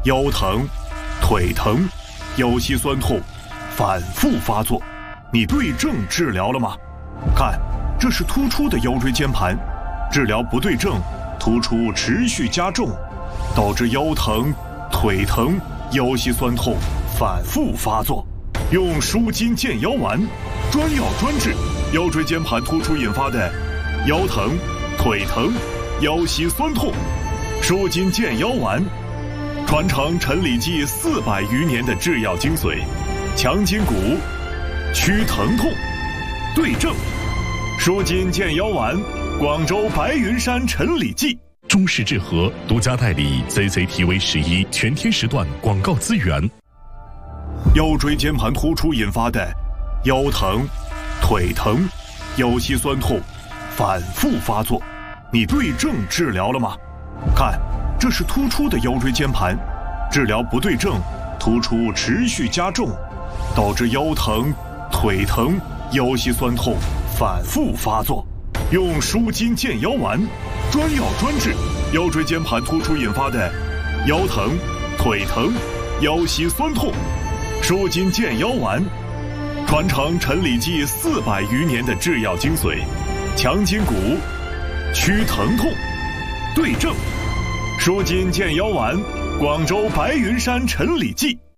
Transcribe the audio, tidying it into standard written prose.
腰疼、腿疼、腰膝酸痛反复发作，你对症治疗了吗？看，这是突出的腰椎间盘，治疗不对症，突出持续加重，导致腰疼、腿疼、腰膝酸痛反复发作。用舒筋健腰丸，专药专治腰椎间盘突出引发的腰疼、腿疼、腰膝酸痛。舒筋健腰丸，传承陈李济400余年的制药精髓，强筋骨，祛疼痛，对症。舒筋健腰丸，广州白云山陈李济。 中式治和独家代理 CCTV11全天时段广告资源。 腰椎间盘突出引发的腰疼、腿疼、腰膝酸痛反复发作，你对症治疗了吗？看，这是突出的腰椎间盘，治疗不对症，突出持续加重，导致腰疼、腿疼、腰膝酸痛反复发作。用舒筋健腰丸，专药专治腰椎间盘突出引发的腰疼、腿疼、腰膝酸痛。舒筋健腰丸，传承陈李济400余年的制药精髓，强筋骨，祛疼痛，对症。舒筋健腰丸，广州白云山陈李济。